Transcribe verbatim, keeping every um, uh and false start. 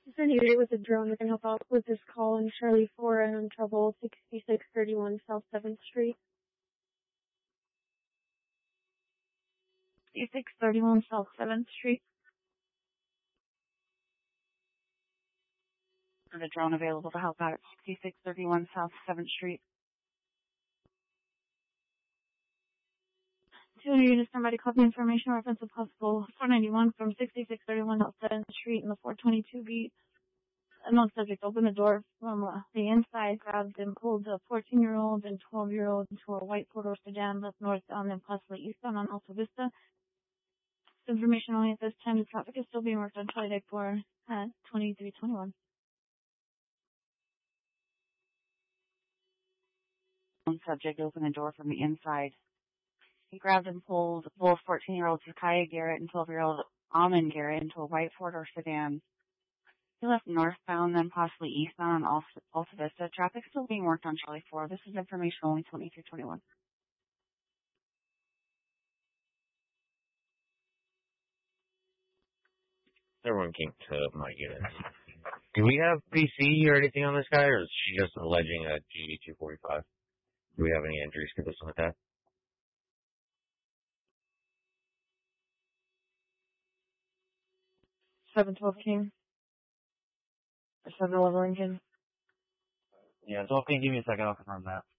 Is there any way with a drone that can help out with this call in Charlie four and in trouble sixty-six thirty-one South seventh Street? sixty-six thirty-one South seventh Street. For the drone available to help out at sixty-six thirty-one South seventh Street. two hundred units, somebody copy information reference of possible four ninety-one from sixty-six thirty-one South seventh Street in the four twenty-two beat. Unknown subject opened the door from uh, the inside, grabbed and pulled a fourteen-year-old and twelve-year-old into a white four-door sedan left northbound and possibly eastbound on Alta Vista. This information only at this time. The traffic is still being worked on Charlie Deck four at twenty-three twenty-one. One subject opened the door from the inside. He grabbed and pulled both fourteen-year-old Zakaya Garrett and twelve-year-old Amon Garrett into a white four-door sedan. He left northbound, then possibly eastbound on Alta Vista. Traffic still being worked on Charlie four. This is information only twenty-three twenty-one. Everyone came to my unit. Do we have P C or anything on this guy, or is she just alleging a G D two forty-five? Do we have any injuries consistent with that? seven twelve King. Or seven eleven Lincoln. Yeah, so can you give me a second? I'll confirm that.